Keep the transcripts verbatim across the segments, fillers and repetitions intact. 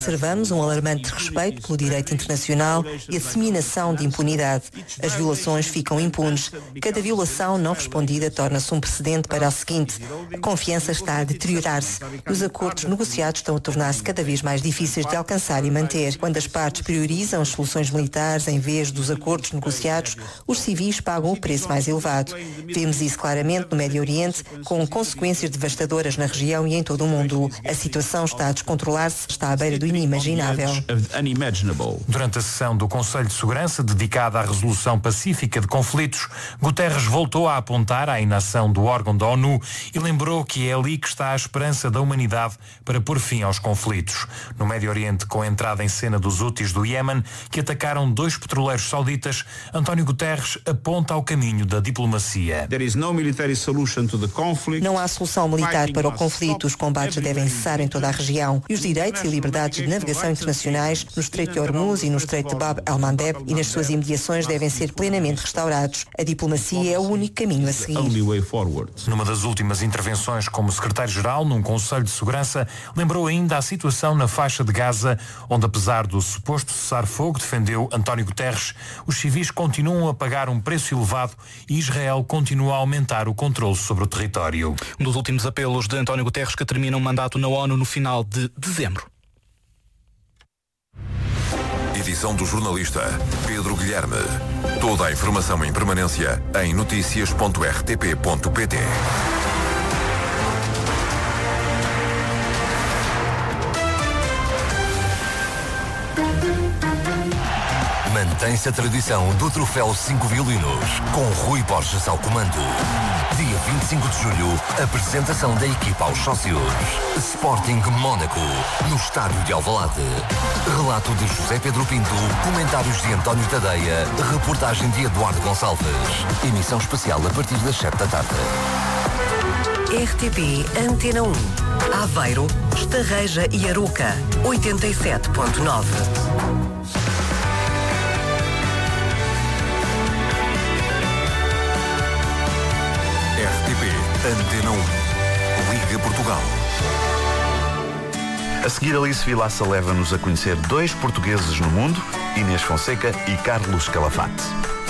Observamos um alarmante respeito pelo direito internacional e a disseminação de impunidade. As violações ficam impunes. Cada violação não respondida torna-se um precedente para a seguinte. A confiança está a deteriorar-se e os acordos negociados estão a tornar-se cada vez mais difíceis de alcançar e manter. Quando as partes priorizam as soluções militares em vez dos acordos negociados, os civis pagam o preço mais elevado. Vemos isso claramente no Médio Oriente, com consequências devastadoras na região e em todo o mundo. A situação está a descontrolar-se, está à beira do inimaginável. Durante a sessão do Conselho de Segurança dedicada à resolução pacífica de conflitos, Guterres voltou a apontar à inação do órgão da ONU e lembrou que é ali que está a esperança da humanidade para pôr fim aos conflitos. No Médio Oriente, com a entrada em cena dos Houthis do Iémen, que atacaram dois petroleiros sauditas, António Guterres aponta ao caminho da diplomacia. Não há solução militar para o conflito. Os combates devem cessar em toda a região e os direitos e liberdades de navegação internacionais no Estreito de Hormuz e no Estreito de Bab el-Mandeb e nas suas imediações devem ser plenamente restaurados. A diplomacia é o único caminho a seguir. Numa das últimas intervenções como secretário-geral num Conselho de Segurança, lembrou ainda a situação na faixa de Gaza, onde apesar do suposto cessar-fogo, defendeu António Guterres, os civis continuam a pagar um preço elevado e Israel continua a aumentar o controle sobre o território. Um dos últimos apelos de António Guterres, que termina um mandato na ONU no final de dezembro. Edição do jornalista Pedro Guilherme. Toda a informação em permanência em notícias ponto r t p ponto p t. Mantém-se a tradição do troféu Cinco Violinos, com Rui Borges ao comando. Dia vinte e cinco de julho, apresentação da equipa aos sócios. Sporting Mónaco, no estádio de Alvalade. Relato de José Pedro Pinto, comentários de António Tadeia, reportagem de Eduardo Gonçalves. Emissão especial a partir das sete da tarde. R T P Antena um. Aveiro, Estarreja e Aroca, oitenta e sete ponto nove. R T P Antena um. Liga Portugal. A seguir, Alice Vilaça leva-nos a conhecer dois portugueses no mundo, Inês Fonseca e Carlos Calafate.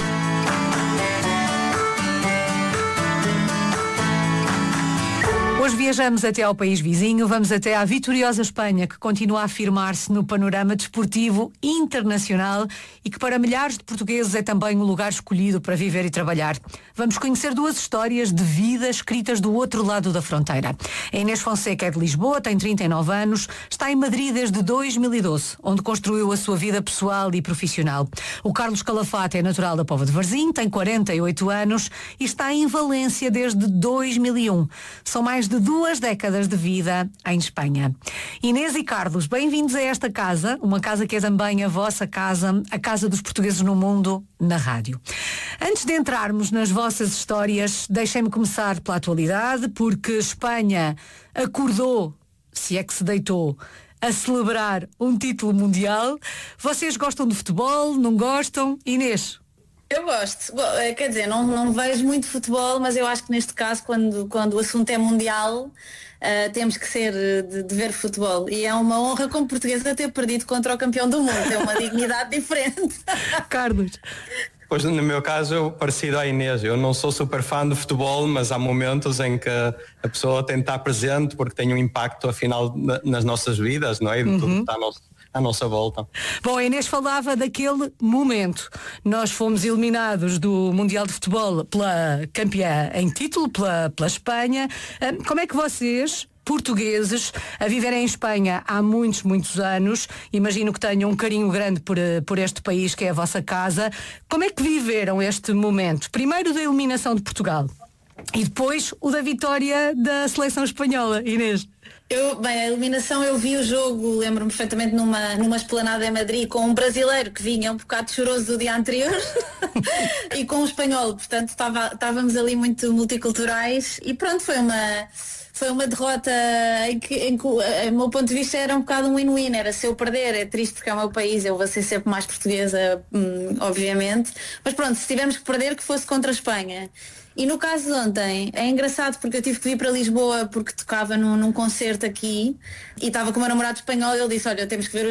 Hoje viajamos até ao país vizinho, vamos até à vitoriosa Espanha, que continua a afirmar-se no panorama desportivo internacional e que para milhares de portugueses é também um lugar escolhido para viver e trabalhar. Vamos conhecer duas histórias de vida escritas do outro lado da fronteira. A Inês Fonseca é de Lisboa, tem trinta e nove anos, está em Madrid desde dois mil e doze, onde construiu a sua vida pessoal e profissional. O Carlos Calafate é natural da Póvoa de Varzim, tem quarenta e oito anos e está em Valência desde dois mil e um. São mais de duas décadas de vida em Espanha. Inês e Carlos, bem-vindos a esta casa, uma casa que é também a vossa casa, a casa dos portugueses no mundo, na rádio. Antes de entrarmos nas vossas histórias, deixem-me começar pela atualidade, porque Espanha acordou, se é que se deitou, a celebrar um título mundial. Vocês gostam de futebol, não gostam? Inês? Eu gosto. Bom, quer dizer, não, não vejo muito futebol, mas eu acho que neste caso, quando, quando o assunto é mundial, uh, temos que ser de, de ver futebol. E é uma honra como portuguesa ter perdido contra o campeão do mundo. É uma dignidade diferente. Carlos? Pois, no meu caso, eu parecido à Inês. Eu não sou super fã de futebol, mas há momentos em que a pessoa tem de estar presente porque tem um impacto, afinal, nas nossas vidas, não é? E de tudo que está a nosso à nossa volta. Bom, a Inês falava daquele momento. Nós fomos eliminados do Mundial de Futebol pela campeã em título, pela, pela Espanha. Como é que vocês, portugueses, a viverem em Espanha há muitos, muitos anos, imagino que tenham um carinho grande por, por este país que é a vossa casa, como é que viveram este momento? Primeiro da eliminação de Portugal e depois o da vitória da seleção espanhola. Inês? Eu, bem, a eliminação, eu vi o jogo, lembro-me perfeitamente numa, numa esplanada em Madrid com um brasileiro que vinha um bocado choroso do dia anterior e com um espanhol, portanto estava, estávamos ali muito multiculturais e pronto, foi uma, foi uma derrota em que, em que, a meu ponto de vista, era um bocado um win-win, era se eu perder, é triste porque é o meu país, eu vou ser sempre mais portuguesa, hum, obviamente, mas pronto, se tivermos que perder, que fosse contra a Espanha. E no caso de ontem, é engraçado porque eu tive que vir para Lisboa porque tocava num, num concerto aqui e estava com o meu namorado espanhol e ele disse, olha, temos que ver